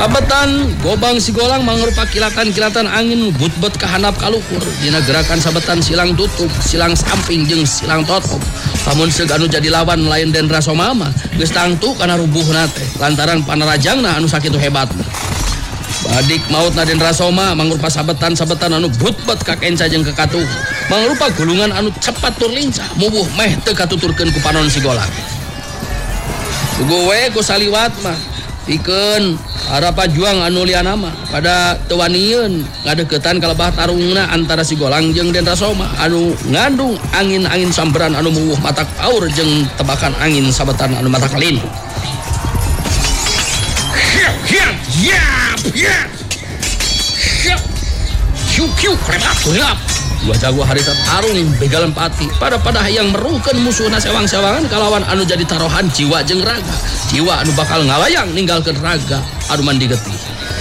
Sabetan gobang sigolang mangrupa kilatan-kilatan angin but-but kahanap kalukur dina gerakan sabetan silang tutup, silang samping jeung silang totop. Pamun seug anu jadi lawan lain Dendra Somama geus tangtu kana rubuhna teh lantaran panarajangna anu sakitu hebatna. Badik mautna Dendra Soma mangrupa sabetan-sabetan anu but-but ka kenca jeung kekatuh. Mangrupa gulungan anu cepat tur lincah mubuh meh teu katuturkeun ku panon sigolang. Tugu we ku saliwat mah pikeun para pajuang anu liana mah pada teu wanieun ngadeukeutan kalebah tarungna antara sigolang jeung Dendra Soma anu ngandung angin-angin samberan anu muwuh matak paur jeung tebakan angin sabetan anu matak lin. Dua jago harita tarung begalan pati pada hayang meruhkeun musuhna sewang-sewangan kalawan anu jadi tarohan jiwa jeung raga. Jiwa anu bakal ngalayang ninggalkeun raga anu mandi getih.